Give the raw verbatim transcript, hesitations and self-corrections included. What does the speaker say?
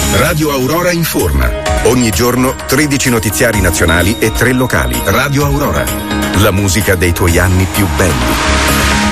Radio Aurora informa. Ogni giorno tredici notiziari nazionali e tre locali. Radio Aurora. La musica dei tuoi anni più belli.